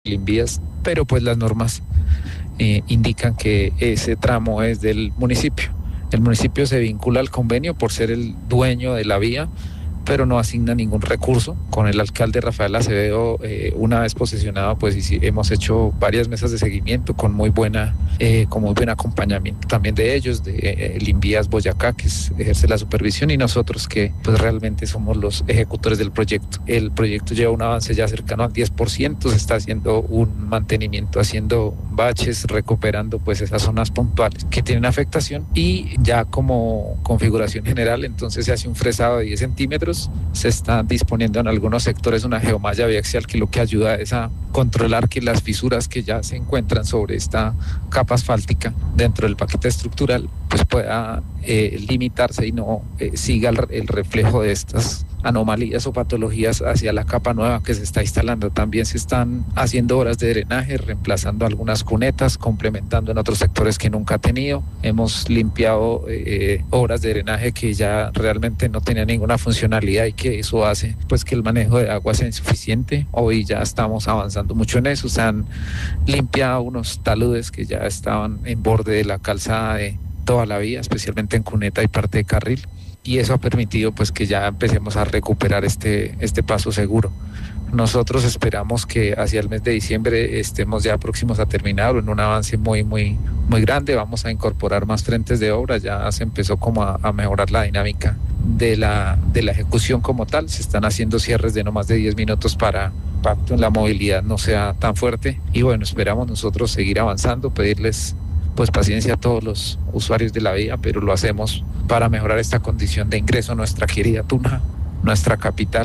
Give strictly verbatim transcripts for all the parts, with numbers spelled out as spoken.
Invías, pero pues las normas eh, indican que ese tramo es del municipio. El municipio se vincula al convenio por ser el dueño de la vía, pero no asigna ningún recurso. Con el alcalde Rafael Acevedo, eh, una vez posesionado, pues y sí, hemos hecho varias mesas de seguimiento con muy buena, eh, con muy buen acompañamiento también de ellos, de eh, el Invías Boyacá, que es, ejerce la supervisión, y nosotros que pues realmente somos los ejecutores del proyecto. El proyecto lleva un avance ya cercano al diez por ciento, se está haciendo un mantenimiento, haciendo baches, recuperando pues esas zonas puntuales que tienen afectación, y ya como configuración general, entonces se hace un fresado de diez centímetros. Se está disponiendo en algunos sectores una geomalla biaxial que lo que ayuda es a controlar que las fisuras que ya se encuentran sobre esta capa asfáltica dentro del paquete estructural pues pueda eh, limitarse y no eh, siga el, el reflejo de estas anomalías o patologías hacia la capa nueva que se está instalando. También se están haciendo obras de drenaje, reemplazando algunas cunetas, complementando en otros sectores que nunca ha tenido. Hemos limpiado eh, obras de drenaje que ya realmente no tenían ninguna funcionalidad y que eso hace pues que el manejo de agua sea insuficiente. Hoy ya estamos avanzando mucho en eso. Se han limpiado unos taludes que ya estaban en borde de la calzada de toda la vía, especialmente en cuneta y parte de carril. Y eso ha permitido pues que ya empecemos a recuperar este, este paso seguro. Nosotros esperamos que hacia el mes de diciembre estemos ya próximos a terminar en un avance muy, muy, muy grande. Vamos a incorporar más frentes de obra, ya se empezó como a, a mejorar la dinámica de la, de la ejecución como tal. Se están haciendo cierres de no más de diez minutos para que la movilidad no sea tan fuerte. Y bueno, esperamos nosotros seguir avanzando, pedirles pues paciencia a todos los usuarios de la vía, pero lo hacemos para mejorar esta condición de ingreso a nuestra querida Tunja, nuestra capital.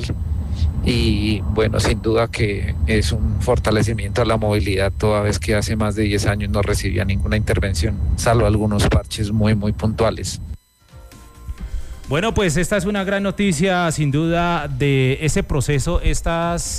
Y bueno, sin duda que es un fortalecimiento a la movilidad, toda vez que hace más de diez años no recibía ninguna intervención, salvo algunos parches muy, muy puntuales. Bueno, pues esta es una gran noticia, sin duda, de ese proceso. Estas...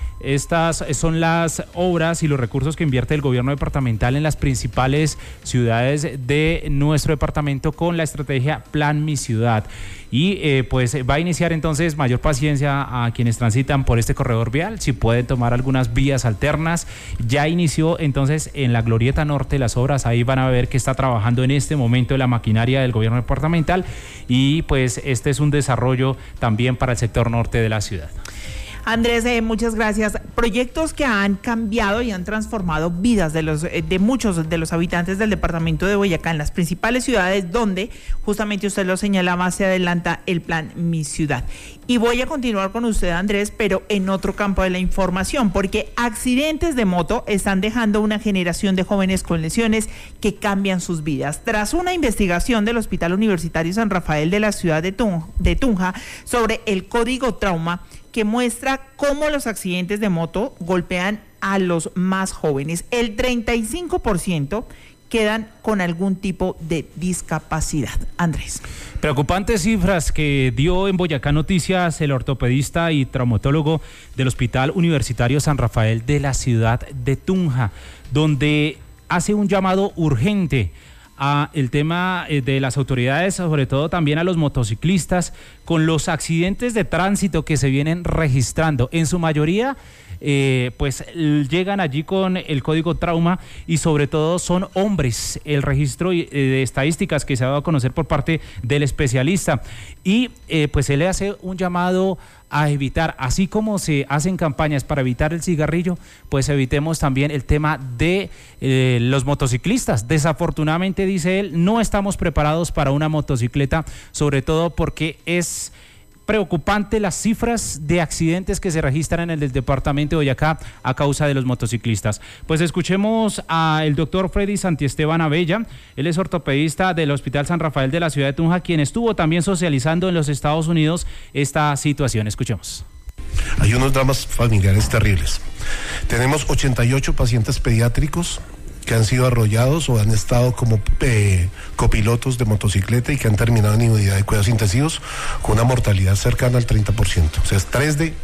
Estas son las obras y los recursos que invierte el gobierno departamental en las principales ciudades de nuestro departamento con la estrategia Plan Mi Ciudad. Y eh, pues va a iniciar entonces mayor paciencia a quienes transitan por este corredor vial, si pueden tomar algunas vías alternas. Ya inició entonces en la Glorieta Norte las obras, ahí van a ver que está trabajando en este momento la maquinaria del gobierno departamental, y pues este es un desarrollo también para el sector norte de la ciudad. Andrés, eh, muchas gracias. Proyectos que han cambiado y han transformado vidas de los eh, de muchos de los habitantes del departamento de Boyacá en las principales ciudades donde, justamente usted lo señalaba, se adelanta el plan Mi Ciudad. Y voy a continuar con usted, Andrés, pero en otro campo de la información, porque accidentes de moto están dejando una generación de jóvenes con lesiones que cambian sus vidas. Tras una investigación del Hospital Universitario San Rafael de la ciudad de Tunja, de Tunja sobre el código trauma, que muestra cómo los accidentes de moto golpean a los más jóvenes. El treinta y cinco por ciento quedan con algún tipo de discapacidad. Andrés. Preocupantes cifras que dio en Boyacá Noticias el ortopedista y traumatólogo del Hospital Universitario San Rafael de la ciudad de Tunja, donde hace un llamado urgente a el tema de las autoridades, sobre todo también a los motociclistas, con los accidentes de tránsito que se vienen registrando. En su mayoría, eh, pues llegan allí con el código trauma y sobre todo son hombres. El registro de estadísticas que se ha dado a conocer por parte del especialista. Y eh, pues él le hace un llamado a evitar, así como se hacen campañas para evitar el cigarrillo, pues evitemos también el tema de eh, los motociclistas. Desafortunadamente, dice él, no estamos preparados para una motocicleta, sobre todo porque es preocupante las cifras de accidentes que se registran en el departamento de Boyacá a causa de los motociclistas. Pues escuchemos al doctor Freddy Santiesteban Abella. Él es ortopedista del Hospital San Rafael de la ciudad de Tunja, quien estuvo también socializando en los Estados Unidos esta situación. Escuchemos. Hay unos dramas familiares terribles. Tenemos ochenta y ocho pacientes pediátricos que han sido arrollados o han estado como eh, copilotos de motocicleta y que han terminado en unidad de cuidados intensivos con una mortalidad cercana al treinta por ciento. O sea, es tres de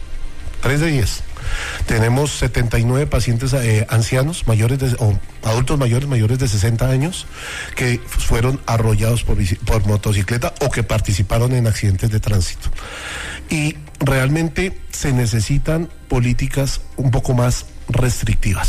diez. Tenemos setenta y nueve pacientes eh, ancianos mayores de, o adultos mayores mayores de sesenta años que fueron arrollados por, por motocicleta o que participaron en accidentes de tránsito. Y realmente se necesitan políticas un poco más restrictivas.